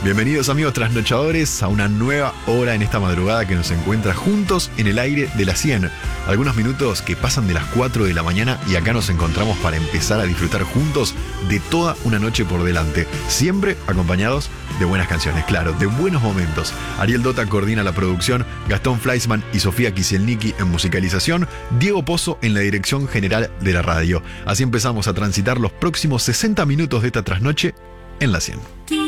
Bienvenidos amigos trasnochadores a una nueva hora en esta madrugada que nos encuentra juntos en el aire de las 100. Algunos minutos que pasan de las 4 de la mañana y acá nos encontramos para empezar a disfrutar juntos de toda una noche por delante. Siempre acompañados de buenas canciones, claro, de buenos momentos. Ariel Dota coordina la producción, Gastón Fleischmann y Sofía Kisielnicki en musicalización, Diego Pozo en la dirección general de la radio. Así empezamos a transitar los próximos 60 minutos de esta trasnoche en la 100.